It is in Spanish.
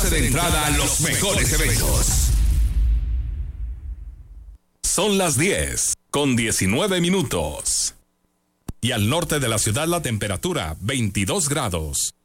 pase de entrada a los mejores eventos. Son las 10:19. Y al norte de la ciudad la temperatura 22 grados.